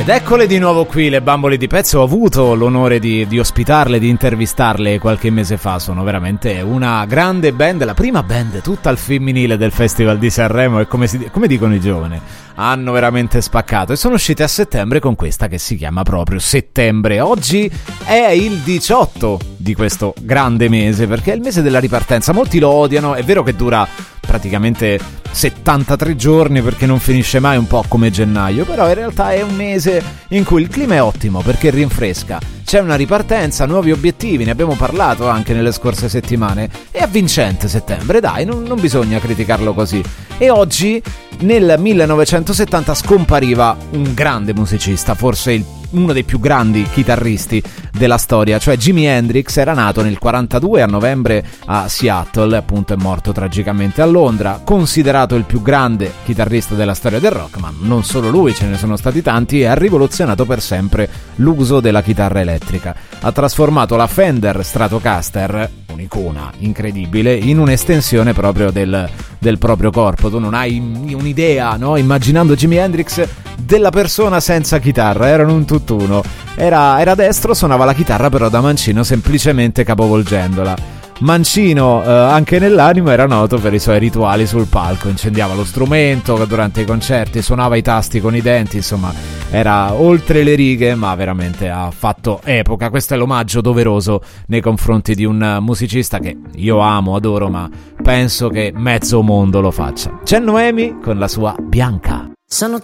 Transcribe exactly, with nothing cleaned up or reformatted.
Ed eccole di nuovo qui, le Bambole di Pezzo. Ho avuto l'onore di, di ospitarle, di intervistarle qualche mese fa. Sono veramente una grande band, la prima band tutta al femminile del Festival di Sanremo, e come, si, come dicono i giovani, hanno veramente spaccato, e sono uscite a settembre con questa che si chiama proprio Settembre. Oggi è il diciotto di questo grande mese, perché è il mese della ripartenza. Molti lo odiano, è vero che dura praticamente settantatré giorni perché non finisce mai, un po' come gennaio, però in realtà è un mese in cui il clima è ottimo perché rinfresca, c'è una ripartenza, nuovi obiettivi, ne abbiamo parlato anche nelle scorse settimane. È avvincente settembre, dai, non, non bisogna criticarlo così. E oggi nel millenovecentosettanta scompariva un grande musicista, forse il uno dei più grandi chitarristi della storia, cioè Jimi Hendrix. Era nato nel quarantadue a novembre a Seattle, appunto è morto tragicamente a Londra, considerato il più grande chitarrista della storia del rock, ma non solo lui, ce ne sono stati tanti, e ha rivoluzionato per sempre l'uso della chitarra elettrica. Ha trasformato la Fender Stratocaster, un'icona incredibile, in un'estensione proprio del, del proprio corpo. Tu non hai un'idea, no? Immaginando Jimi Hendrix, della persona senza chitarra, erano un tutt'uno. Era, era destro, suonava la chitarra però da mancino, semplicemente capovolgendola. Mancino eh, anche nell'animo, era noto per i suoi rituali sul palco, incendiava lo strumento durante i concerti, suonava i tasti con i denti, insomma era oltre le righe, ma veramente ha fatto epoca. Questo è l'omaggio doveroso nei confronti di un musicista che io amo, adoro, ma penso che mezzo mondo lo faccia. C'è Noemi con la sua Bianca. Sono